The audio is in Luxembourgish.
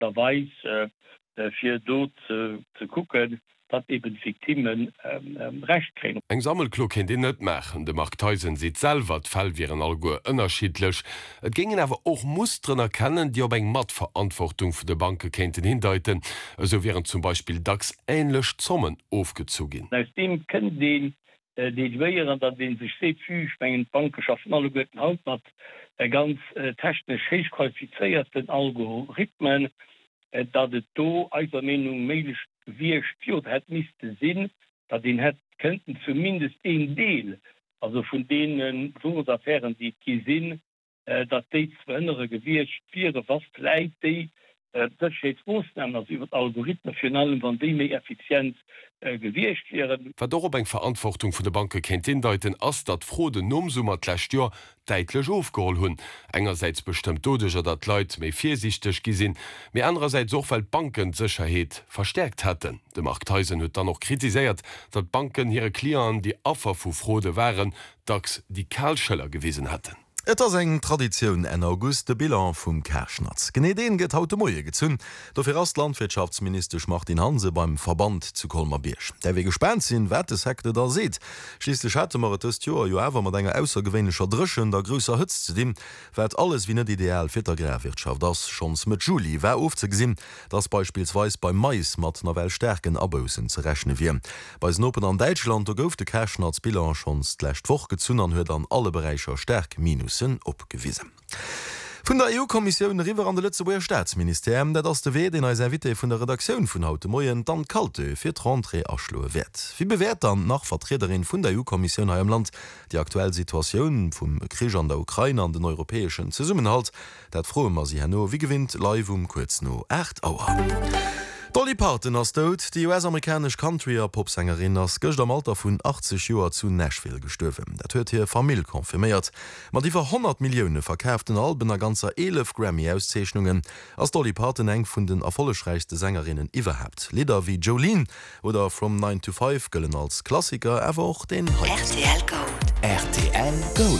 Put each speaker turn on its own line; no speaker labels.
derweis für dort zu gucken, dat eben Viktimen recht kriegen.
Eng Sammelklo kind den net machen. De Marktheisen sieht selber fall wären algo unterschiedlich. Et gingen aber auch Mustern erkennen, die op eng Matverantwortung für de Banke kennten hindeuten, so wären zum Beispiel DAX ähnlich Zommen aufgezogen.
Aus dem können die wären, dat den sich se fümengen Bankenschaffen alle goten Haut hat ganz technisch qualifizierten Algorithmen, dat het do Eisermenung meiglech wie spiert het miste sinn, dat den het könnten zumindest een Deel, also von denen Affären, die die sinn, dat de andere Gewirspiere was leit die dat Ausnahmen über Algorithmen für allem van de effizient gewircht werden.
Wat eng Verantwortung vu der Banke kennt hindeuten ass dat frode Nomsummerlächt Jo deitlech aufgeholt hunn. Engerseits bestimmt dodeger dat Leiit méi viersichtig gesinn, mir andererseits sochfeld Banken Sicherheet verstärkt hätten. De Marktheisen huet dann noch kritisiert, dat Banken ihre Klienten, die Affer vu Frode waren, dacks die Kerlschëller gewesen hätten.
Et ass eng Traditionioun en August de Bilan vum Kerschnatz. Genedeen gët haute Moie gezünn, do fir as Landwirtschaftsminister Martin Hanse beim Verband zu Kolmar-Biersch. Der wie gespernt sinn, wat de Sekte da seet. Schliesslich hätte mar et Joer jo awer mat enger aussergewwennecher Drëschen der grösser Hëtz ze dem, wär alles wie net ideal fir der Gräwirtschaft ass schons mit Juli wär ofzegesinn, dats beispielsweise beim Mais mat Novell Stärken abausen ze rechne wie. Bei Nopen an Deitschland o gouf de Kerschnatzbilan schonslächt woch gezunnern huet an alle Bereicher Stärk minus opgewiesen. Von der EU-Kommission riwer an de Lützeburger Staatsministerium, dat ass de W den als Wit vun der Redaktion vun Haute Moien dann kalte fir Rentrée aschloe wert. Wie bewährt dann nach Vertreterin vun der EU-Kommission ha im Land die aktuelle Situation vum Krieg an der Ukraine an den europäischen Zusammenhalt, dat froh man sie hanno wie gewinnt live kurz no 8 Auer. Dolly Parton ass dot, die US-amerikasch Country-Popsängerin ass gëcht am Alter vun 80 Joer zu Nashville gestowen. Dat huet hir Famill konfirméiert. mat iwwer 100 Millioune verkäften Alben a ganzer 11 Grammy-Auszeechhnungen ass Dolly Parton eng vun den erfollegreichste Sängerinnen iwwerhebt. Lieder wie Jolene oder From 9 to 5 gëllen als Klassiker ewwer och den
RTL Gold.
RTL Gold.